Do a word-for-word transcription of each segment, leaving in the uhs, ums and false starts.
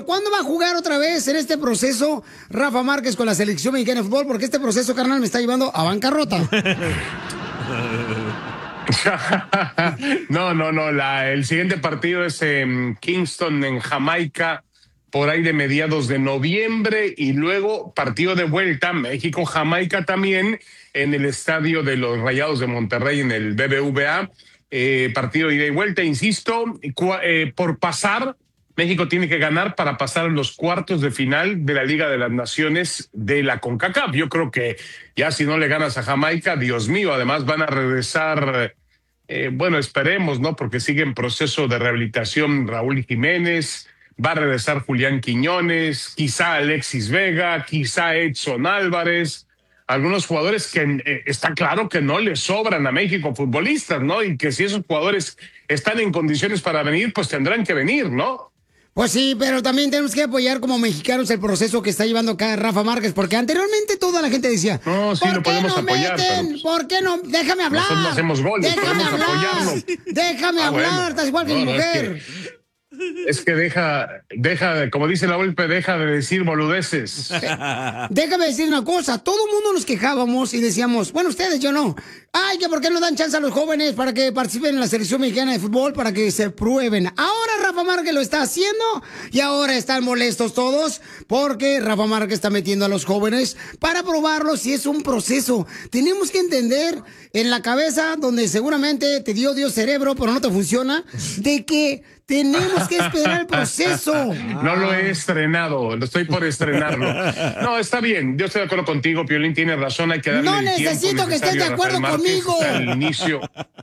fútbol. ¿Cuándo va a jugar otra vez en este proceso Rafa Márquez con la selección mexicana de fútbol? Porque este proceso, carnal, me está llevando a bancarrota. no, no, no. La, el siguiente partido es en Kingston, en Jamaica, por ahí de mediados de noviembre, y luego partido de vuelta, México-Jamaica también, en el estadio de los Rayados de Monterrey, en el B B V A. Eh, partido de ida y vuelta, insisto, eh, por pasar, México tiene que ganar para pasar a los cuartos de final de la Liga de las Naciones de la CONCACAF. Yo creo que ya si no le ganas a Jamaica, Dios mío, además van a regresar, eh, bueno, esperemos, ¿no? Porque sigue en proceso de rehabilitación Raúl Jiménez, va a regresar Julián Quiñones, quizá Alexis Vega, quizá Edson Álvarez, algunos jugadores que eh, está claro que no le sobran a México futbolistas, ¿no? Y que si esos jugadores están en condiciones para venir, pues tendrán que venir, ¿no? Pues sí, pero también tenemos que apoyar como mexicanos el proceso que está llevando acá Rafa Márquez, porque anteriormente toda la gente decía, no, sí, ¿por lo qué podemos no apoyar, meten? pero... ¿Por qué no? Déjame hablar. Nosotros no hacemos goles, déjame podemos hablar. apoyarnos. Déjame ah, hablar, bueno. estás igual que no, mi no, mujer. Es que... Es que deja, deja, como dice la Volpe, deja de decir boludeces. Déjame decir una cosa, todo el mundo nos quejábamos y decíamos, bueno, ustedes, yo no. Ay, que por qué no dan chance a los jóvenes para que participen en la selección mexicana de fútbol, para que se prueben. Ahora Rafa Márquez lo está haciendo y ahora están molestos todos porque Rafa Márquez está metiendo a los jóvenes para probarlos y es un proceso. Tenemos que entender en la cabeza, donde seguramente te dio Dios cerebro, pero no te funciona, de que tenemos que esperar el proceso. No lo he estrenado, lo estoy por estrenarlo. No, está bien, yo estoy de acuerdo contigo, Piolín tiene razón, hay que darle no el necesito tiempo que estés de acuerdo conmigo. Es el inicio,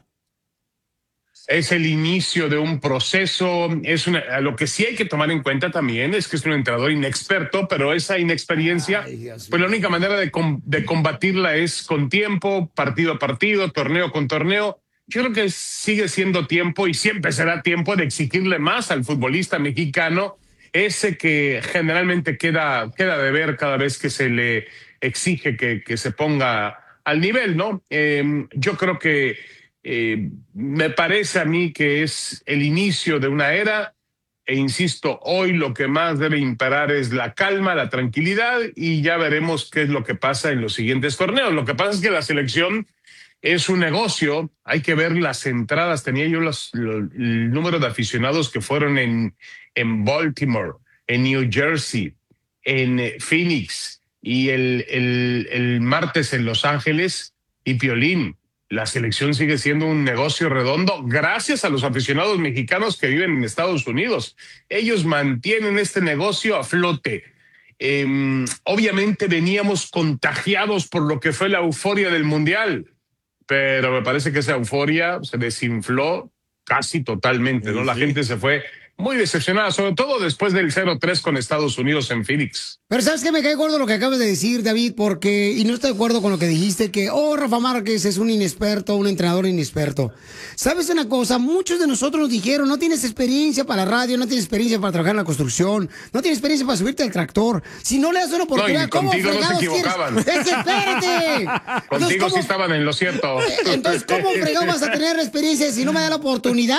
es el inicio de un proceso. Es una, lo que sí hay que tomar en cuenta también es que es un entrenador inexperto, pero esa inexperiencia, Ay, pues la única manera de, com, de combatirla es con tiempo, partido a partido, torneo con torneo. Yo creo que sigue siendo tiempo y siempre será tiempo de exigirle más al futbolista mexicano, ese que generalmente queda, queda de ver cada vez que se le exige que, que se ponga al nivel, ¿no? Eh, yo creo que eh, me parece a mí que es el inicio de una era e insisto, hoy lo que más debe imperar es la calma, la tranquilidad y ya veremos qué es lo que pasa en los siguientes torneos. Lo que pasa es que la selección es un negocio, hay que ver las entradas. Tenía yo los, los, el número de aficionados que fueron en, en Baltimore, en New Jersey, en Phoenix y el, el, el martes en Los Ángeles. Y Piolín, la selección sigue siendo un negocio redondo gracias a los aficionados mexicanos que viven en Estados Unidos. Ellos mantienen este negocio a flote. Eh, obviamente veníamos contagiados por lo que fue la euforia del Mundial, pero me parece que esa euforia se desinfló casi totalmente, ¿no? Sí. La gente se fue muy decepcionada, sobre todo después del cero tres con Estados Unidos en Phoenix. Pero ¿sabes qué? Me cae gordo lo que acabas de decir, David, porque, y no estoy de acuerdo con lo que dijiste, que, oh, Rafa Márquez es un inexperto, un entrenador inexperto. ¿Sabes una cosa? Muchos de nosotros nos dijeron, no tienes experiencia para la radio, no tienes experiencia para trabajar en la construcción, no tienes experiencia para subirte al tractor. Si no le das una oportunidad, no, ¿cómo contigo no se equivocaban. Quieres? ¡Espérate! Contigo entonces, ¿cómo... sí estaban en lo cierto. Entonces, ¿cómo fregado vas a tener experiencia si no me da la oportunidad?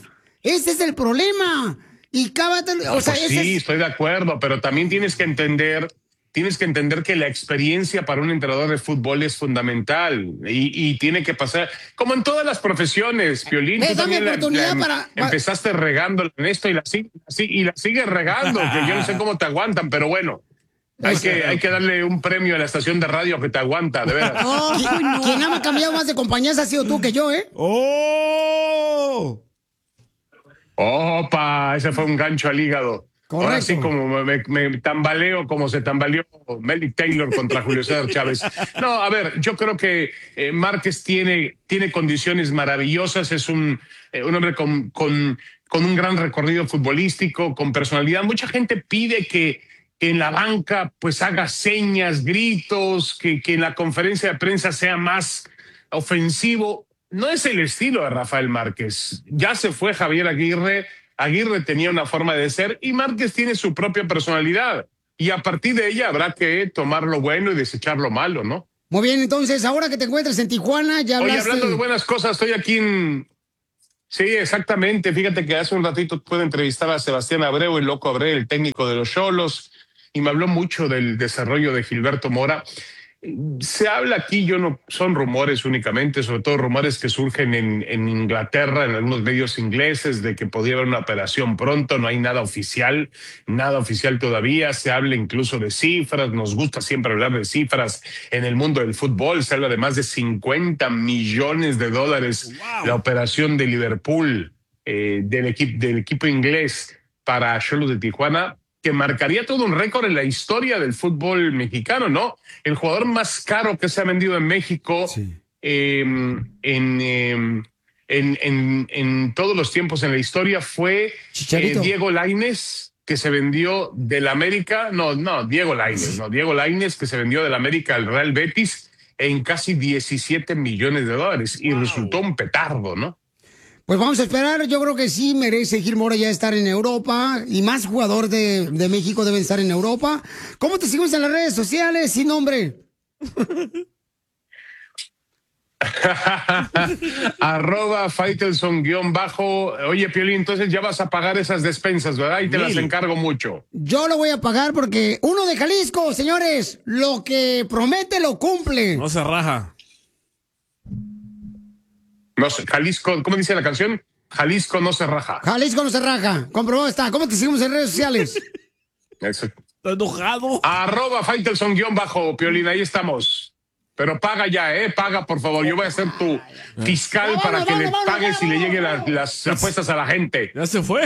Ese es el problema. Y cábate, o sea, pues sí, es... estoy de acuerdo, pero también tienes que entender, tienes que entender que la experiencia para un entrenador de fútbol es fundamental y, y tiene que pasar, como en todas las profesiones, Piolín, tú también la, la, para... empezaste regando en esto y la, sí, y la sigues regando, que yo no sé cómo te aguantan, pero bueno. Hay que, hay que darle un premio a la estación de radio que te aguanta, de veras. Oh, no. Quien ha cambiado más de compañías ha sido tú que yo, ¿eh? ¡Oh! ¡Opa! Ese fue un gancho al hígado. Correcto. Ahora sí como me, me tambaleo como se tambaleó Melly Taylor contra Julio César Chávez. No, a ver, yo creo que eh, Márquez tiene, tiene condiciones maravillosas, es un, eh, un hombre con, con, con un gran recorrido futbolístico, con personalidad. Mucha gente pide que, que en la banca pues haga señas, gritos, que, que en la conferencia de prensa sea más ofensivo. No es el estilo de Rafael Márquez. Ya se fue Javier Aguirre. Aguirre tenía una forma de ser y Márquez tiene su propia personalidad. Y a partir de ella habrá que tomar lo bueno y desechar lo malo, ¿no? Muy bien, entonces, ahora que te encuentras en Tijuana, ya hablaste... Oye, hablando de buenas cosas, estoy aquí en... Sí, exactamente. Fíjate que hace un ratito pude entrevistar a Sebastián Abreu, el loco Abreu, el técnico de los Xolos, y me habló mucho del desarrollo de Gilberto Mora. Se habla aquí, yo no, son rumores únicamente, sobre todo rumores que surgen en, en Inglaterra, en algunos medios ingleses, de que podría haber una operación pronto. No hay nada oficial, nada oficial todavía. Se habla incluso de cifras, nos gusta siempre hablar de cifras en el mundo del fútbol. Se habla de más de cincuenta millones de dólares. Wow. La operación de Liverpool, eh, del, equipo, del equipo inglés para Xolos de Tijuana, que marcaría todo un récord en la historia del fútbol mexicano, ¿no? El jugador más caro que se ha vendido en México, sí. eh, en, eh, en, en, en todos los tiempos en la historia fue eh, Diego Lainez, que se vendió del América, no, no, Diego Lainez, no, Diego Lainez, que se vendió del América al Real Betis en casi diecisiete millones de dólares, y wow. resultó un petardo, ¿no? Pues vamos a esperar, yo creo que sí merece Gil Mora ya estar en Europa, y más jugador de, de México deben estar en Europa. ¿Cómo te seguimos en las redes sociales, sin nombre? Arroba Faitelson guión bajo. Oye, Piolín, entonces ya vas a pagar esas despensas, ¿verdad? Y te sí. las encargo mucho. Yo lo voy a pagar porque uno de Jalisco, señores, lo que promete lo cumple. No se raja. No sé, Jalisco, ¿cómo dice la canción? Jalisco no se raja. Jalisco no se raja. Comprobado está. ¿Cómo te seguimos en redes sociales? Exacto. Estoy enojado. Arroba Faitelson guión bajo, Piolín, ahí estamos. Pero paga ya, ¿eh? Paga, por favor. Yo voy a ser tu fiscal para vamos, que vamos, le vamos, pagues vamos, y le lleguen la, las apuestas a la gente. Ya se fue. El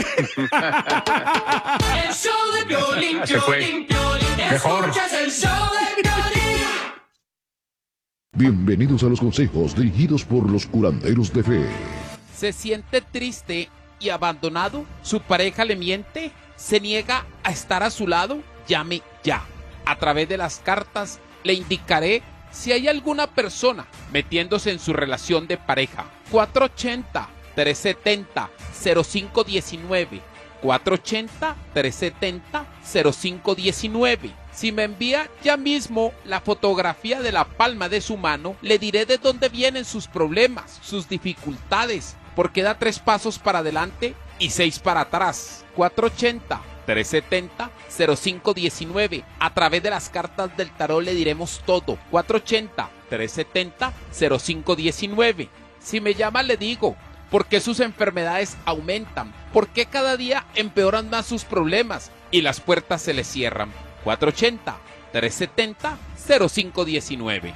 show de Piolín, se fue. Piolín, Piolín. Mejor. El show de Piolín. Bienvenidos a los consejos dirigidos por los curanderos de fe. ¿Se siente triste y abandonado? ¿Su pareja le miente? ¿Se niega a estar a su lado? Llame ya. A través de las cartas le indicaré si hay alguna persona metiéndose en su relación de pareja. cuatro ochenta, tres setenta, cero cinco diecinueve. cuatro ochenta, tres setenta, cero cinco diecinueve. Si me envía ya mismo la fotografía de la palma de su mano, le diré de dónde vienen sus problemas, sus dificultades, porque da tres pasos para adelante y seis para atrás. cuatro ochenta, tres setenta, cero cinco diecinueve. A través de las cartas del tarot le diremos todo. cuatro ochenta, tres setenta, cero cinco diecinueve. Si me llama le digo por qué sus enfermedades aumentan, por qué cada día empeoran más sus problemas y las puertas se le cierran. cuatro ochenta, tres setenta, cero cinco diecinueve.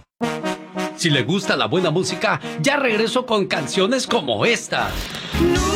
Si le gusta la buena música, ya regreso con canciones como esta. No.